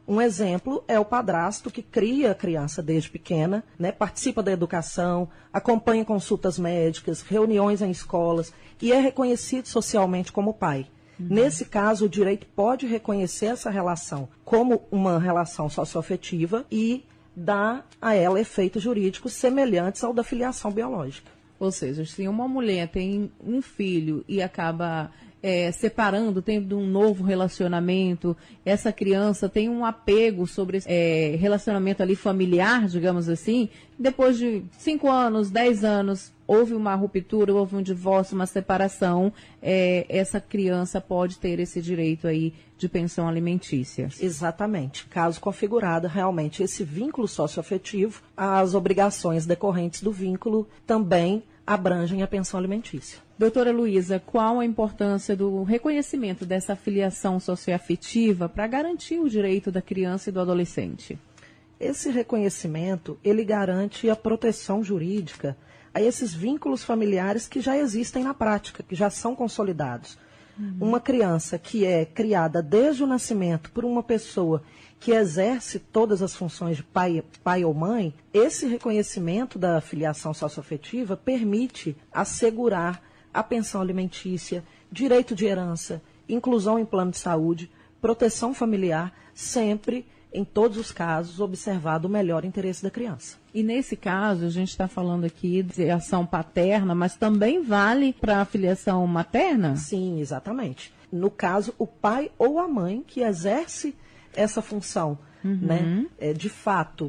Um exemplo é o padrasto que cria a criança desde pequena, né, participa da educação, acompanha consultas médicas, reuniões em escolas e é reconhecido socialmente como pai. Nesse caso, o direito pode reconhecer essa relação como uma relação socioafetiva e dar a ela efeitos jurídicos semelhantes ao da filiação biológica. Ou seja, se uma mulher tem um filho e acaba separando, tendo um novo relacionamento, essa criança tem um apego sobre esse relacionamento ali familiar, digamos assim, depois de 5 anos, 10 anos, houve uma ruptura, houve um divórcio, uma separação, essa criança pode ter esse direito aí de pensão alimentícia. Exatamente. Caso configurado realmente esse vínculo socioafetivo, as obrigações decorrentes do vínculo também abrangem a pensão alimentícia. Doutora Luísa, qual a importância do reconhecimento dessa filiação socioafetiva para garantir o direito da criança e do adolescente? Esse reconhecimento, ele garante a proteção jurídica a esses vínculos familiares que já existem na prática, que já são consolidados. Uma criança que é criada desde o nascimento por uma pessoa que exerce todas as funções de pai ou mãe, esse reconhecimento da filiação socioafetiva permite assegurar a pensão alimentícia, direito de herança, inclusão em plano de saúde, proteção familiar, sempre, em todos os casos, observado o melhor interesse da criança. E nesse caso, a gente está falando aqui de ação paterna, mas também vale para a filiação materna? Sim, exatamente. No caso, o pai ou a mãe que exerce essa função, né, de fato,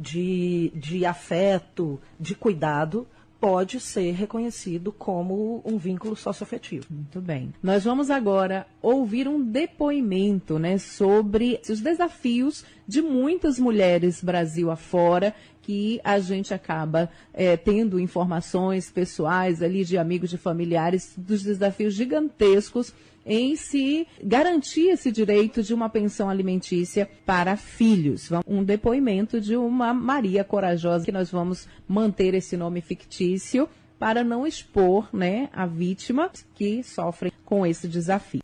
de afeto, de cuidado, pode ser reconhecido como um vínculo socioafetivo. Muito bem. Nós vamos agora ouvir um depoimento, né, sobre os desafios de muitas mulheres Brasil afora, que a gente acaba tendo informações pessoais ali de amigos, de familiares, dos desafios gigantescos em se garantir esse direito de uma pensão alimentícia para filhos. Um depoimento de uma Maria Corajosa, que nós vamos manter esse nome fictício para não expor, né, a vítima que sofre com esse desafio.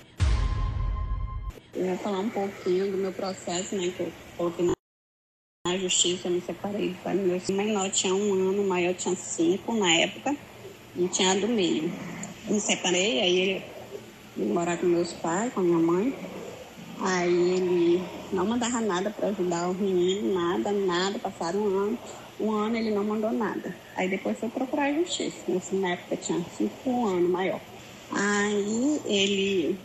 Eu vou falar um pouquinho do meu processo, né, que eu coloquei na justiça. Eu me separei do pai. Meu menor tinha 1 ano, o maior tinha 5 na época, e tinha a do meio. Eu me separei, aí ele morar com meus pais, com a minha mãe. Aí ele não mandava nada para ajudar os meninos, nada. Passaram 1 ano. 1 ano ele não mandou nada. Aí depois foi procurar a justiça. Na época tinha 5 anos maior. Aí ele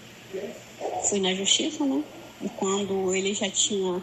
foi na justiça, né? E quando ele já tinha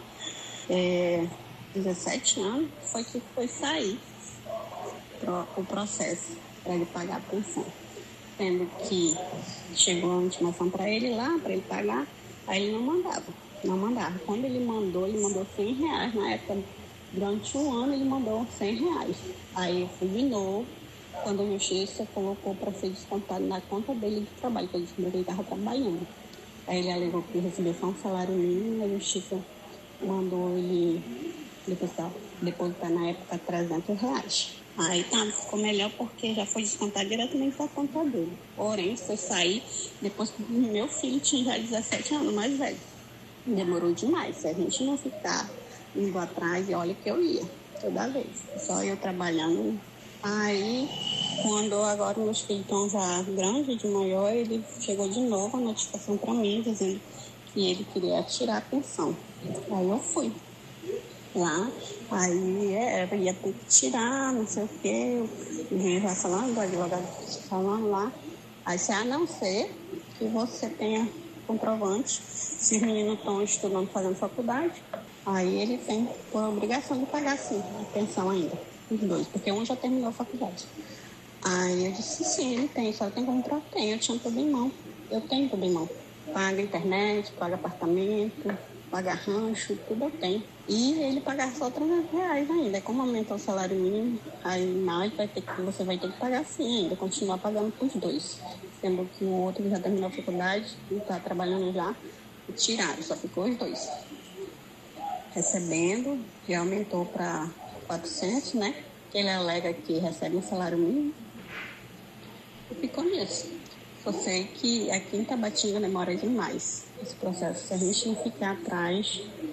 17 anos, foi que foi sair o processo para ele pagar a pensão. Sendo que chegou a intimação para ele lá, para ele pagar, aí ele não mandava. Quando ele mandou R$100. Na época, durante 1 ano, ele mandou R$100. Aí eu fui de novo, quando a justiça colocou para ser descontado na conta dele de trabalho, que ele descobriu que ele estava trabalhando. Aí ele alegou que recebeu só um salário mínimo, a justiça mandou ele depositar na época R$300. Aí ficou melhor porque já foi descontado diretamente da conta dele. Porém, foi sair depois que meu filho tinha já 17 anos, mais velho. Demorou demais. Se a gente não ficar indo atrás, e olha que eu ia toda vez. Só eu trabalhando. Aí, quando agora meus filhos estão já grandes, de maior, ele chegou de novo a notificação para mim, dizendo que ele queria tirar a pensão. Aí eu fui lá, aí ia ter que tirar, não sei o quê, o juiz vai falando, o advogado falando lá. Aí se a não ser que você tenha comprovante, se os meninos estão estudando, fazendo faculdade, aí ele tem por obrigação de pagar sim a pensão ainda, os dois, porque um já terminou a faculdade. Aí eu disse, sim, ele tem, só tem como comprar, tem, eu tinha tudo em mão, eu tenho tudo em mão. Paga internet, paga apartamento, paga rancho, tudo eu tenho. E ele pagar só R$300 ainda. Como aumentou o salário mínimo, aí mais você vai ter que pagar sim ainda, continuar pagando para os dois. Sendo que o outro que já terminou a faculdade, está trabalhando já, e tiraram, só ficou os dois. Recebendo, já aumentou para 400, né? Que ele alega que recebe um salário mínimo. E ficou nisso. Só sei que aqui em Tabatinga demora demais esse processo. Se a gente não ficar atrás,